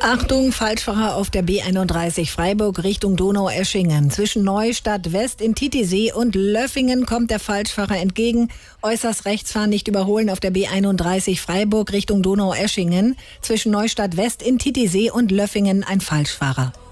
Achtung, Falschfahrer auf der B31 Freiburg Richtung Donaueschingen. Zwischen Neustadt West in Titisee und Löffingen kommt der Falschfahrer entgegen. Äußerst rechts fahren, nicht überholen auf der B31 Freiburg Richtung Donaueschingen. Zwischen Neustadt West in Titisee und Löffingen ein Falschfahrer.